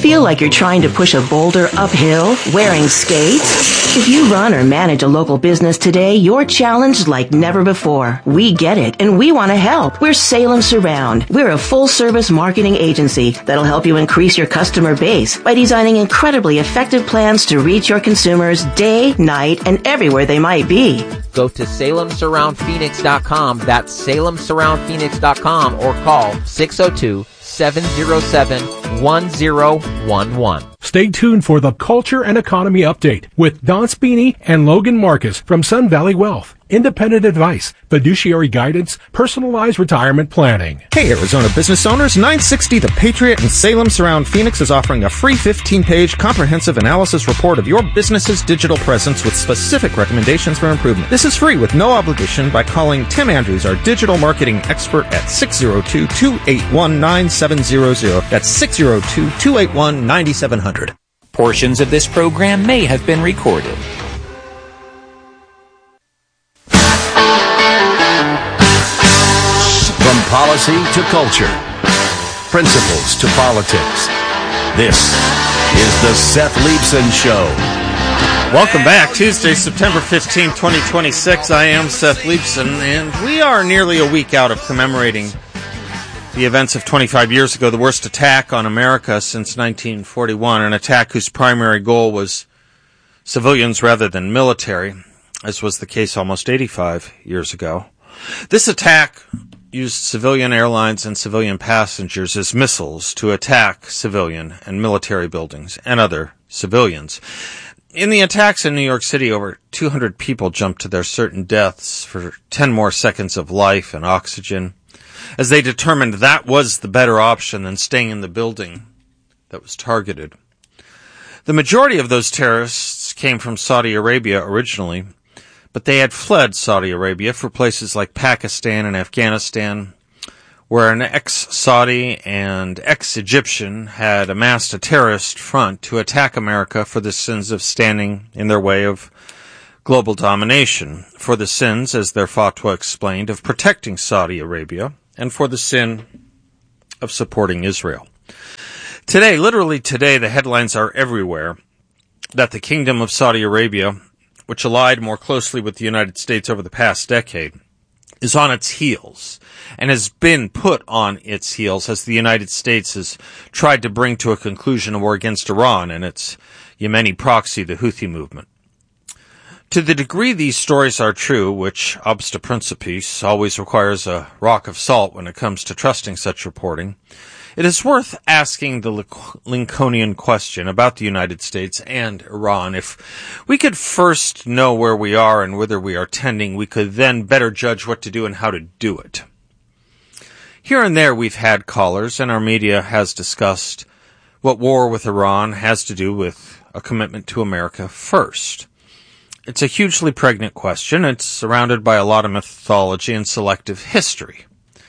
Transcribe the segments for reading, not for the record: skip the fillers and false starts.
Feel like you're trying to push a boulder uphill wearing skates? If you run or manage a local business today, you're challenged like never before. We get it, and we want to help. We're Salem Surround. We're a full-service marketing agency that'll help you increase your customer base by designing incredibly effective plans to reach your consumers day, night, and everywhere they might be. Go to SalemSurroundPhoenix.com. That's SalemSurroundPhoenix.com or call 602-707-1011. Stay tuned for the Culture and Economy Update with Don Spini and Logan Marcus from Sun Valley Wealth. Independent advice, fiduciary guidance, personalized retirement planning. Hey, Arizona business owners, 960 The Patriot and Salem Surround Phoenix is offering a free 15-page comprehensive analysis report of your business's digital presence with specific recommendations for improvement. This is free with no obligation by calling Tim Andrews, our digital marketing expert, at 602-281-9700. That's 602-281-9700. Portions of this program may have been recorded. From policy to culture, principles to politics, this is the Seth Leibsohn Show. Welcome back. Tuesday, September 15, 2026. I am Seth Leibsohn, and we are nearly a week out of commemorating the events of 25 years ago, the worst attack on America since 1941, an attack whose primary goal was civilians rather than military, as was the case almost 85 years ago. This attack used civilian airlines and civilian passengers as missiles to attack civilian and military buildings and other civilians. In the attacks in New York City, over 200 people jumped to their certain deaths for 10 more seconds of life and oxygen, as they determined that was the better option than staying in the building that was targeted. The majority of those terrorists came from Saudi Arabia originally, but they had fled Saudi Arabia for places like Pakistan and Afghanistan, where an ex-Saudi and ex-Egyptian had amassed a terrorist front to attack America for the sins of standing in their way of global domination, for the sins, as their fatwa explained, of protecting Saudi Arabia, and for the sin of supporting Israel. Today, literally today, the headlines are everywhere that the Kingdom of Saudi Arabia, which allied more closely with the United States over the past decade, is on its heels and has been put on its heels as the United States has tried to bring to a conclusion a war against Iran and its Yemeni proxy, the Houthi movement. To the degree these stories are true, which obsta principis always requires a rock of salt when it comes to trusting such reporting, it is worth asking the Lincolnian question about the United States and Iran. If we could first know where we are and whither we are tending, we could then better judge what to do and how to do it. Here and there we've had callers, and our media has discussed what war with Iran has to do with a commitment to America first. It's a hugely pregnant question. It's surrounded by a lot of mythology and selective history.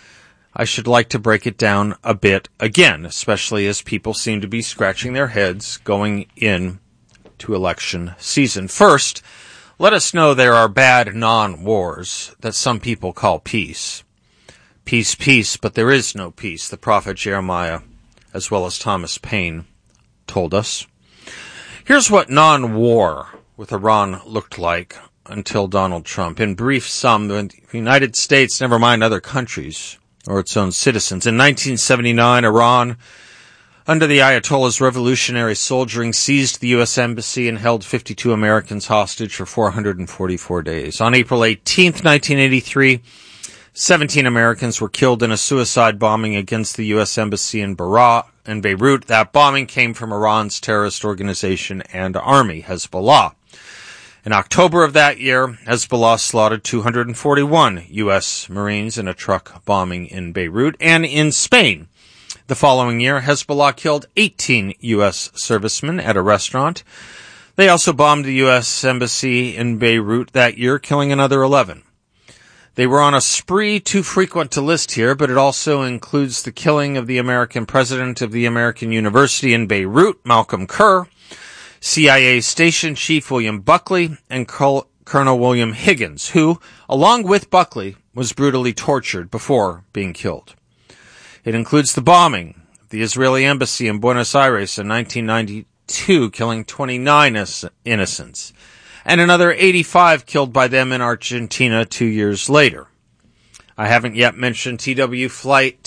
I should like to break it down a bit again, especially as people seem to be scratching their heads going in to election season. First, let us know there are bad non-wars that some people call peace. Peace, peace, but there is no peace, the prophet Jeremiah, as well as Thomas Paine, told us. Here's what non-war with Iran looked like until Donald Trump. In brief sum, the United States, never mind other countries, or its own citizens. In 1979, Iran, under the Ayatollah's revolutionary soldiering, seized the U.S. Embassy and held 52 Americans hostage for 444 days. On April 18, 1983, 17 Americans were killed in a suicide bombing against the U.S. Embassy in Beirut. That bombing came from Iran's terrorist organization and army, Hezbollah. In October of that year, Hezbollah slaughtered 241 U.S. Marines in a truck bombing in Beirut. And in Spain, the following year, Hezbollah killed 18 U.S. servicemen at a restaurant. They also bombed the U.S. Embassy in Beirut that year, killing another 11. They were on a spree too frequent to list here, but it also includes the killing of the American president of the American University in Beirut, Malcolm Kerr, CIA Station Chief William Buckley, and Colonel William Higgins, who, along with Buckley, was brutally tortured before being killed. It includes the bombing the Israeli embassy in Buenos Aires in 1992, killing 29 innocents, and another 85 killed by them in Argentina 2 years later. I haven't yet mentioned TWA Flight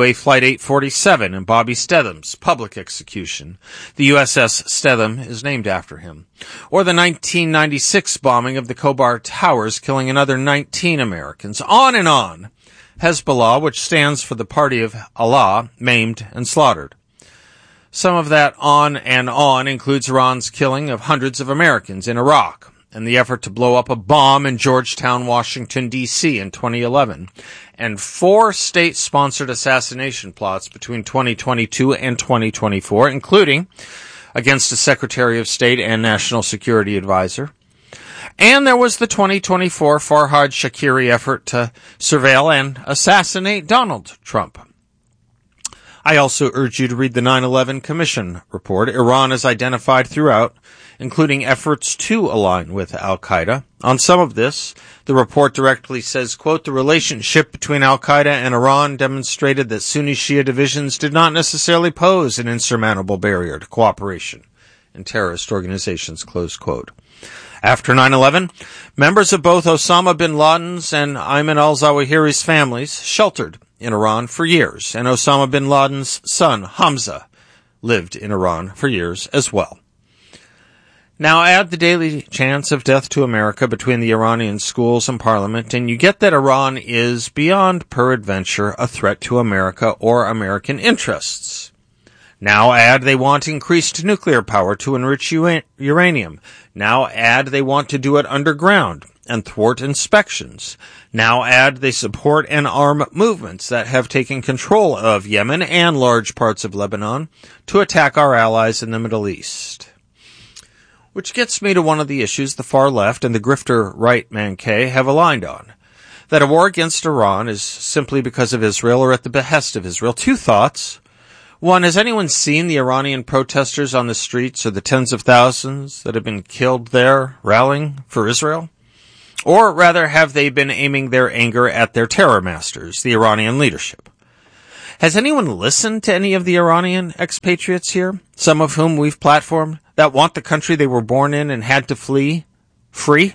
847 and Bobby Stedham's public execution. The USS Stedham is named after him. Or the 1996 bombing of the Khobar Towers, killing another 19 Americans. On and on. Hezbollah, which stands for the Party of Allah, maimed and slaughtered. Some of that on and on includes Iran's killing of hundreds of Americans in Iraq, and the effort to blow up a bomb in Georgetown, Washington, D.C. in 2011, and 4 state-sponsored assassination plots between 2022 and 2024, including against a Secretary of State and National Security Advisor. And there was the 2024 Farhad Shakiri effort to surveil and assassinate Donald Trump. I also urge you to read the 9/11 Commission report. Iran is identified throughout, including efforts to align with al-Qaeda. On some of this, the report directly says, quote, the relationship between al-Qaeda and Iran demonstrated that Sunni Shia divisions did not necessarily pose an insurmountable barrier to cooperation in terrorist organizations, close quote. After 9/11, members of both Osama bin Laden's and Ayman al-Zawahiri's families sheltered in Iran for years, and Osama bin Laden's son, Hamza, lived in Iran for years as well. Now add the daily chance of death to America between the Iranian schools and parliament, and you get that Iran is, beyond peradventure, a threat to America or American interests. Now add they want increased nuclear power to enrich uranium. Now add they want to do it underground and thwart inspections. Now add they support and arm movements that have taken control of Yemen and large parts of Lebanon to attack our allies in the Middle East. Which gets me to one of the issues the far left and the grifter right Mankay have aligned on. That a war against Iran is simply because of Israel or at the behest of Israel. 2 thoughts. One, has anyone seen the Iranian protesters on the streets or the tens of thousands that have been killed there rallying for Israel? Or rather, have they been aiming their anger at their terror masters, the Iranian leadership? Has anyone listened to any of the Iranian expatriates here, some of whom we've platformed, that want the country they were born in and had to flee free?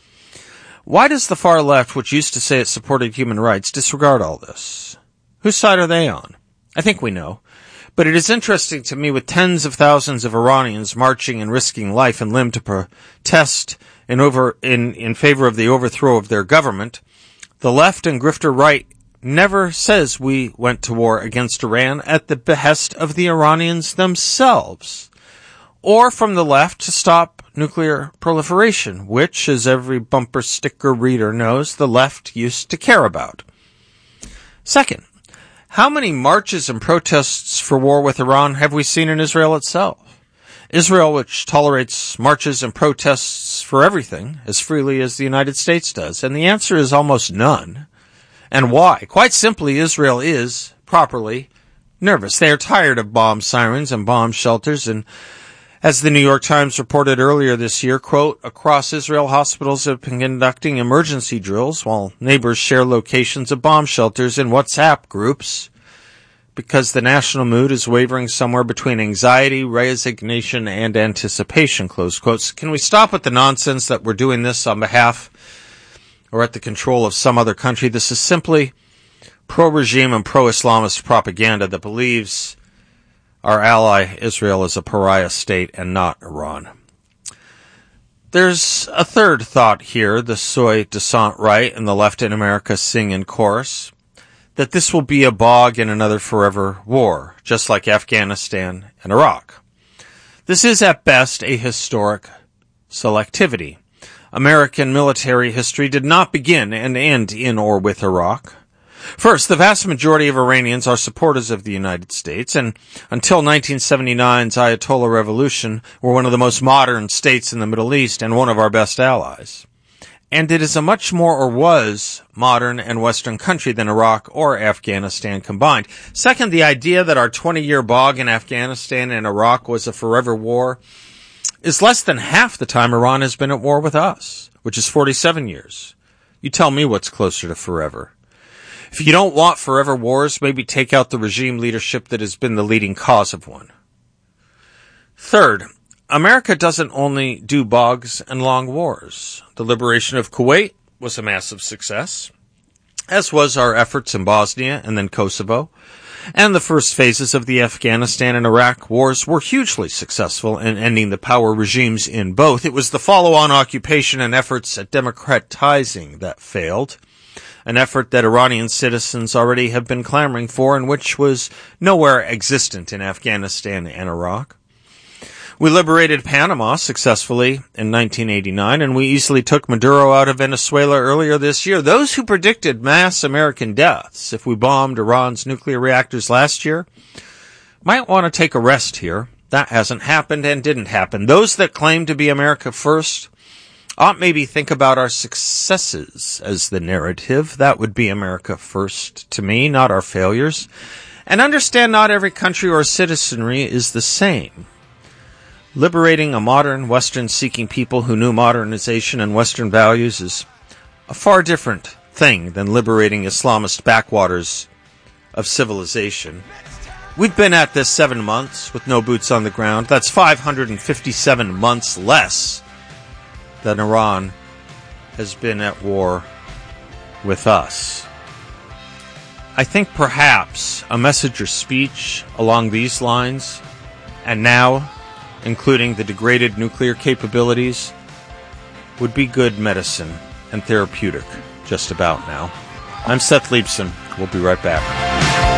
Why does the far left, which used to say it supported human rights, disregard all this? Whose side are they on? I think we know. But it is interesting to me, with tens of thousands of Iranians marching and risking life and limb to protest in favor of the overthrow of their government, the left and grifter right never says we went to war against Iran at the behest of the Iranians themselves, or from the left to stop nuclear proliferation, which, as every bumper sticker reader knows, the left used to care about. Second, how many marches and protests for war with Iran have we seen in Israel itself? Israel, which tolerates marches and protests for everything as freely as the United States does. And the answer is almost none. And why? Quite simply, Israel is, properly, nervous. They are tired of bomb sirens and bomb shelters, and as the New York Times reported earlier this year, quote, across Israel, hospitals have been conducting emergency drills while neighbors share locations of bomb shelters in WhatsApp groups because the national mood is wavering somewhere between anxiety, resignation, and anticipation, close quotes. Can we stop with the nonsense that we're doing this on behalf or at the control of some other country? This is simply pro-regime and pro-Islamist propaganda that believes our ally Israel is a pariah state and not Iran. There's a third thought here, the soi disant right and the left in America sing in chorus, that this will be a bog in another forever war, just like Afghanistan and Iraq. This is at best a historic selectivity. American military history did not begin and end in or with Iraq. First, the vast majority of Iranians are supporters of the United States, and until 1979's Ayatollah Revolution, were one of the most modern states in the Middle East and one of our best allies. And it is a much more, or was, modern and Western country than Iraq or Afghanistan combined. Second, the idea that our 20-year bog in Afghanistan and Iraq was a forever war is less than half the time Iran has been at war with us, which is 47 years. You tell me what's closer to forever. If you don't want forever wars, maybe take out the regime leadership that has been the leading cause of one. Third, America doesn't only do bogs and long wars. The liberation of Kuwait was a massive success, as was our efforts in Bosnia and then Kosovo. And the first phases of the Afghanistan and Iraq wars were hugely successful in ending the power regimes in both. It was the follow-on occupation and efforts at democratizing that failed, an effort that Iranian citizens already have been clamoring for and which was nowhere existent in Afghanistan and Iraq. We liberated Panama successfully in 1989, and we easily took Maduro out of Venezuela earlier this year. Those who predicted mass American deaths if we bombed Iran's nuclear reactors last year might want to take a rest here. That hasn't happened and didn't happen. Those that claim to be America first ought maybe think about our successes as the narrative. That would be America first to me, not our failures. And understand not every country or citizenry is the same. Liberating a modern, Western-seeking people who knew modernization and Western values is a far different thing than liberating Islamist backwaters of civilization. We've been at this 7 months with no boots on the ground. That's 557 months less than Iran has been at war with us. I think perhaps a message or speech along these lines, and now including the degraded nuclear capabilities, would be good medicine and therapeutic just about now. I'm Seth Leibson. We'll be right back.